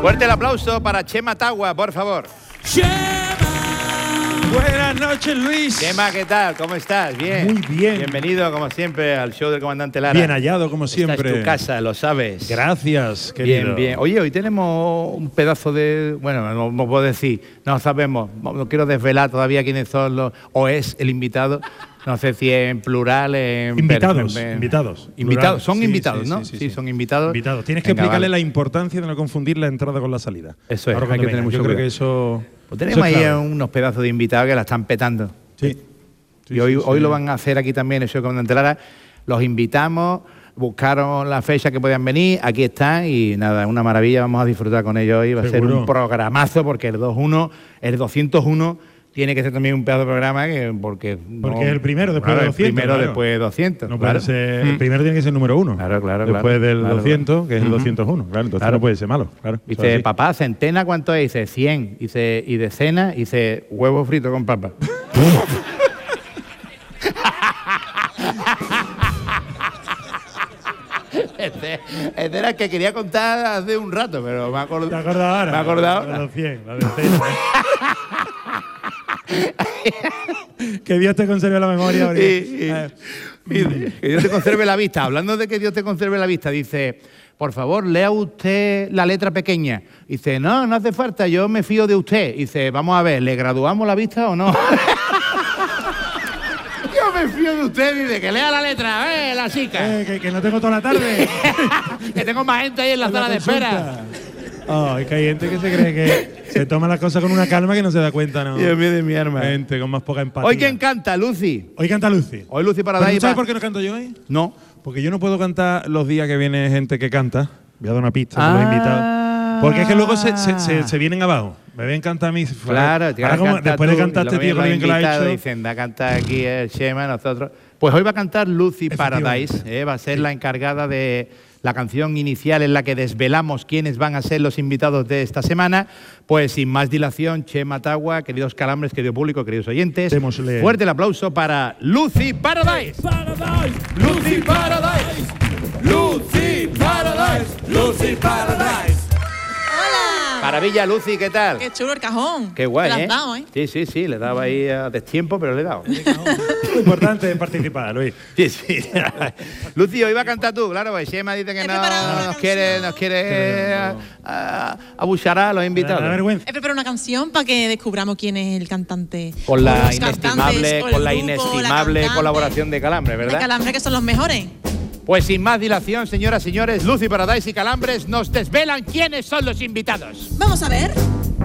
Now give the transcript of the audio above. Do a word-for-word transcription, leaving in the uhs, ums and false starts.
Fuerte el aplauso para Chema Tagua, por favor. Chema. Buenas noches, Luis. Chema, ¿qué tal? ¿Cómo estás? Bien. Muy bien. Bienvenido, como siempre, al show del comandante Lara. Bien hallado, como siempre. Esta es tu casa, lo sabes. Gracias, querido. Bien, bien. Oye, hoy tenemos un pedazo de… Bueno, no, no puedo decir, no sabemos, no quiero desvelar todavía quiénes son los… o es el invitado. No sé si en plural, en… Invitados, en, en, invitados. Invitados, son Sí, invitados, sí, ¿no? sí, Sí, sí, sí. son invitados. Invitados. Tienes que Venga, explicarle vale. la importancia de no confundir la entrada con la salida. Eso es, Ahora hay que cuando tener venga. mucho Yo creo cuidado. que eso… Pues tenemos eso es ahí clave. unos pedazos de invitados que la están petando. Sí. Sí, y hoy, sí, sí. hoy lo van a hacer aquí también, eso con Lara. Los invitamos, buscaron la fecha que podían venir, aquí están y nada, una maravilla, vamos a disfrutar con ellos hoy. Va a ser Seguro. un programazo porque el dos uno, el doscientos uno tiene que ser también un pedazo de programa que, porque… Porque no- es el primero después claro, de doscientos. El primero claro. después de doscientos. No claro. puede ser, Mm. el primero tiene que ser el número uno. Claro, claro, Después claro. del Claro, doscientos, claro. que es el Ujú. doscientos uno. Claro, entonces Claro. no puede ser malo. Claro, eso es Dice, así. papá, centena, ¿cuánto es? Dice, cien. Dice, y de cena, dice, huevo frito con papa. Este, este era el que quería contar hace un rato, pero me he acordado. ¿Te acuerdas ahora? Me he acordado. La de los cien, la de cien. Que Dios te conserve la memoria. porque- Y- y- Eh, Dice, que Dios te conserve la vista. Hablando de que Dios te conserve la vista, dice, por favor, lea usted la letra pequeña. Dice, no, no hace falta, yo me fío de usted. Dice, vamos a ver, ¿le graduamos la vista o no? Yo me fío de usted, dice, que lea la letra, ¿eh? La chica. eh, que, que no tengo toda la tarde. Que tengo más gente ahí en la En sala de espera. consulta. Oh, es que hay gente que se cree que se toma las cosas con una calma que no se da cuenta, ¿no? Dios mío de mi arma. Gente con más poca empatía. Hoy, ¿quién canta? Lucy. Hoy canta Lucy. Hoy Lucy Pero Paradise. ¿tú ¿Sabes va- por qué no canto yo hoy? No. Porque yo no puedo cantar los días que viene gente que canta. Voy a dar una pista a los Ah. invitados. Porque es que luego se, se, se, se vienen abajo. Me ven cantar a mí. Claro, te Ahora vas a como- cantar después de tú, cantar y este luego tío con lo bien vienen que lo ha los invitados, hecho. Dicen, va a cantar aquí el Chema, nosotros. Pues hoy va a cantar Lucy Efectivamente. Paradise, ¿eh? Va a ser la encargada de la canción inicial en la que desvelamos quiénes van a ser los invitados de esta semana. Pues sin más dilación, Chema Tagua, queridos calambres, querido público, queridos oyentes, Démosle. fuerte el aplauso para Lucy Paradise. Paradise, Lucy Paradise, Lucy Paradise, Lucy Paradise. ¡Hola! Maravilla, Lucy, ¿qué tal? ¡Qué chulo el cajón! Qué guay, Te lo has ¿eh? dado, ¿eh? Sí, sí, sí, le daba ahí a destiempo, pero le he dado. Lo importante es participar, Luis. Sí, sí. Lucy, hoy va a cantar tú, claro, pues Chema dice que He no preparado una nos quiere, canción. nos quiere eh, a- abuchar a los Me invitados. da vergüenza. He preparado una canción para que descubramos quién es el cantante. Con la Los cantantes, inestimable, o el con la grupo, inestimable cantante. colaboración de Calambres, De ¿verdad? Calambre, que son los mejores. Pues sin más dilación, señoras y señores, Lucy Paradise y Calambres nos desvelan quiénes son los invitados. Vamos a ver.